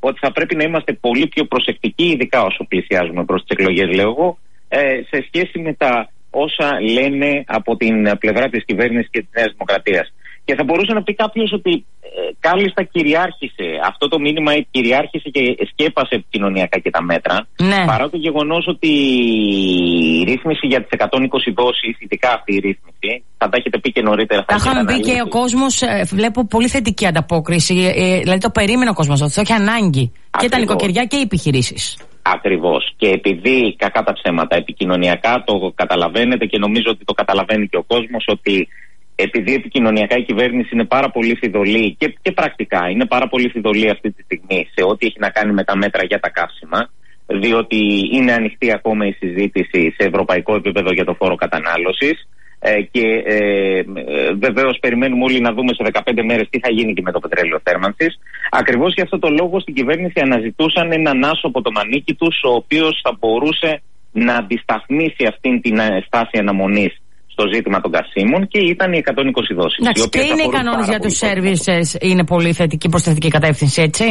ότι θα πρέπει να είμαστε πολύ πιο προσεκτικοί, ειδικά όσο πλησιάζουμε προς τις εκλογές, λέω εγώ, σε σχέση με τα όσα λένε από την πλευρά της κυβέρνησης και της Νέας Δημοκρατίας. Και θα μπορούσε να πει κάποιος ότι κάλλιστα κυριάρχησε αυτό το μήνυμα, κυριάρχησε και σκέπασε επικοινωνιακά και τα μέτρα. Ναι. Παρά το γεγονός ότι η ρύθμιση για τις 120 δόσεις, ειδικά αυτή η ρύθμιση, θα τα έχετε πει και νωρίτερα. Τα είχαμε πει και ο κόσμος, βλέπω πολύ θετική ανταπόκριση. Δηλαδή το περίμενε ο κόσμος, το είχε ανάγκη. Ακριβώς. Και τα νοικοκυριά και οι επιχειρήσεις. Ακριβώς. Και επειδή, κακά τα ψέματα, επικοινωνιακά το καταλαβαίνετε και νομίζω ότι το καταλαβαίνει και ο κόσμος, ότι επειδή επικοινωνιακά η κυβέρνηση είναι πάρα πολύ φιδωλή και πρακτικά είναι πάρα πολύ φιδωλή αυτή τη στιγμή σε ό,τι έχει να κάνει με τα μέτρα για τα καύσιμα, διότι είναι ανοιχτή ακόμα η συζήτηση σε ευρωπαϊκό επίπεδο για το φόρο κατανάλωσης και βεβαίως περιμένουμε όλοι να δούμε σε 15 μέρες τι θα γίνει και με το πετρέλαιο θέρμανσης. Ακριβώς για αυτό το λόγο στην κυβέρνηση αναζητούσαν έναν άσο από το μανίκι τους, ο οποίος θα μπορούσε να αντισταθμίσει αυτήν την στάση αναμονής στο ζήτημα των καυσίμων, και ήταν οι 120 δόσεις. Εντάξει, και είναι οι κανόνες για τους services, είναι πολύ θετική προς θετική κατεύθυνση, έτσι.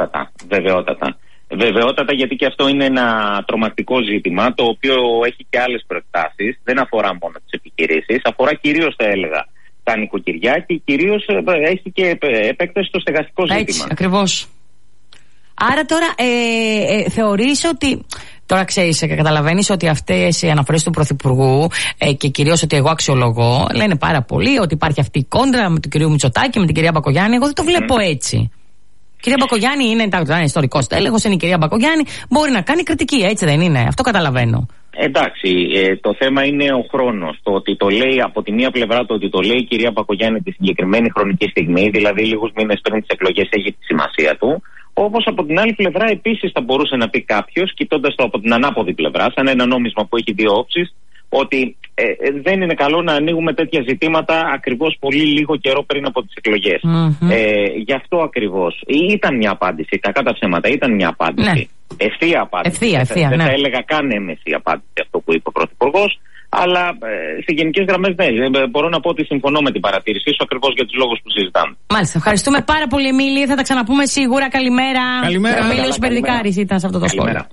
Βεβαιότατα, γιατί και αυτό είναι ένα τρομακτικό ζήτημα, το οποίο έχει και άλλες προεκτάσεις. Δεν αφορά μόνο τις επιχειρήσεις, αφορά κυρίως, θα έλεγα, τα νοικοκυριά και κυρίως έχει και επέκταση στο στεγαστικό ζήτημα. Έτσι, ακριβώς. Άρα τώρα θεωρείς ότι... Τώρα ξέρεις και καταλαβαίνεις ότι αυτές οι αναφορές του Πρωθυπουργού και κυρίως ότι εγώ αξιολογώ, λένε πάρα πολύ ότι υπάρχει αυτή η κόντρα με τον κύριο Μητσοτάκη, με την κυρία Μπακογιάννη. Εγώ δεν το βλέπω έτσι. Η κυρία Μπακογιάννη είναι ιστορικός τέλεχος, είναι η κυρία Μπακογιάννη, μπορεί να κάνει κριτική, έτσι δεν είναι? Αυτό καταλαβαίνω. Εντάξει, το θέμα είναι ο χρόνος. Το ότι το λέει από τη μία πλευρά, το ότι το λέει η κυρία Μπακογιάννη τη συγκεκριμένη χρονική στιγμή, δηλαδή λίγους μήνες πριν τις εκλογές, έχει τη σημασία του. Όπως από την άλλη πλευρά επίσης θα μπορούσε να πει κάποιος, κοιτώντας το από την ανάποδη πλευρά, σαν ένα νόμισμα που έχει δύο όψεις, ότι δεν είναι καλό να ανοίγουμε τέτοια ζητήματα ακριβώς πολύ λίγο καιρό πριν από τις εκλογές. Γι' αυτό ακριβώς ήταν μια απάντηση, κακά τα ψέματα, ήταν μια απάντηση. Ναι. Ευθεία απάντηση. Δεν θα έλεγα καν έμεση απάντηση αυτό που είπε ο Πρωθυπουργός. Αλλά σε γενικές γραμμές ναι, μπορώ να πω ότι συμφωνώ με την παρατήρησή σου ακριβώς για τους λόγους που συζητάμε. Μάλιστα. Ευχαριστούμε πάρα πολύ, Εμίλη. Θα τα ξαναπούμε σίγουρα. Καλημέρα. Καλημέρα. Ο Εμίλιος Περδικάρης ήταν σε αυτό το σχόλιο.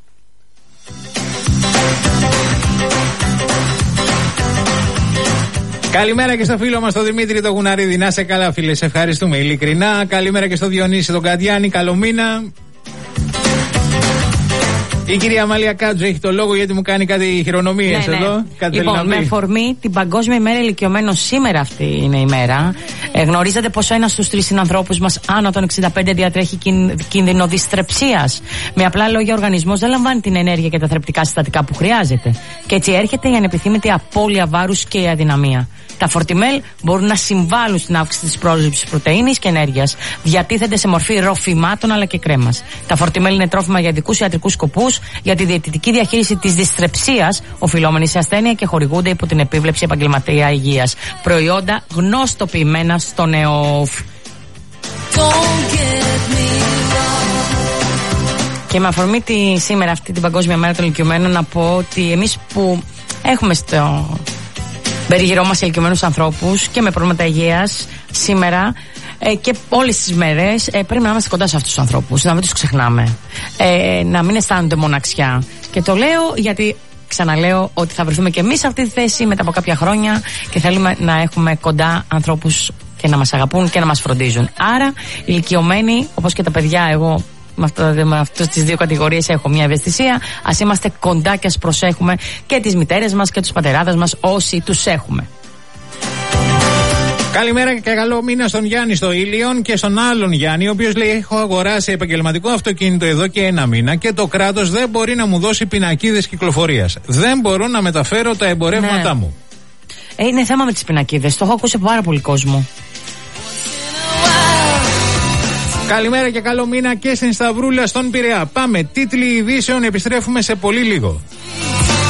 Καλημέρα και στο φίλο μας τον Δημήτρη τον Γουναρίδη. Να σε καλά, φίλε. Σε ευχαριστούμε ειλικρινά. Καλημέρα και στο Διονύση τον Καντιάνη. Καλό μήνα. Η κυρία Αμάλια Κάτζο έχει το λόγο γιατί μου κάνει κάτι χειρονομίες εδώ. Κάτι λοιπόν, με αφορμή την Παγκόσμια ημέρα ηλικιωμένων, σήμερα αυτή είναι η μέρα. Γνωρίζετε πως ένας στους 3 συνανθρώπους μας άνω των 65 διατρέχει κίνδυνο δυστρεψίας. Με απλά λόγια, ο οργανισμός δεν λαμβάνει την ενέργεια και τα θρεπτικά συστατικά που χρειάζεται. Και έτσι έρχεται η ανεπιθύμητη απώλεια βάρους και η αδυναμία. Τα φορτιμέλ μπορούν να συμβάλλουν στην αύξηση της πρόσληψης πρωτεΐνης και ενέργειας. Διατίθενται σε μορφή ροφημάτων αλλά και κρέμας. Τα φορτιμέλ είναι τρόφιμα για ειδικούς ιατρικούς σκοπούς, για τη διαιτητική διαχείριση της δυστρεψίας, οφειλόμενη σε ασθένεια, και χορηγούνται υπό την επίβλεψη επαγγελματία υγείας. Προϊόντα γνωστοποιημένα στο ΕΟΦ. Και με αφορμή σήμερα αυτή την Παγκόσμια Μέρα των Ηλικιωμένων, να πω ότι εμείς που έχουμε στο περιγυρό μας ηλικιωμένους ανθρώπους και με προβλήματα υγείας σήμερα και όλες τις μέρες πρέπει να είμαστε κοντά σε αυτούς τους ανθρώπους, να μην τους ξεχνάμε, να μην αισθάνονται μοναξιά. Και το λέω γιατί ξαναλέω ότι θα βρεθούμε και εμείς σε αυτή τη θέση μετά από κάποια χρόνια και θέλουμε να έχουμε κοντά ανθρώπους και να μας αγαπούν και να μας φροντίζουν. Άρα ηλικιωμένοι, όπως και τα παιδιά, εγώ με αυτές τις δύο κατηγορίες έχω μια ευαισθησία. Ας είμαστε κοντά και ας προσέχουμε και τις μητέρες μας και τους πατεράδες μας όσοι τους έχουμε. Καλημέρα και καλό μήνα στον Γιάννη στο Ήλιον και στον άλλον Γιάννη, ο οποίος λέει: έχω αγοράσει επαγγελματικό αυτοκίνητο εδώ και 1 μήνα και το κράτος δεν μπορεί να μου δώσει πινακίδες κυκλοφορίας. Δεν μπορώ να μεταφέρω τα εμπορεύματά μου. Είναι θέμα με τις πινακίδες. Το έχω ακούσει από πάρα πολύ κόσμο. Καλημέρα και καλό μήνα και στην Σταυρούλα στον Πειραιά. Πάμε, τίτλοι ειδήσεων, επιστρέφουμε σε πολύ λίγο.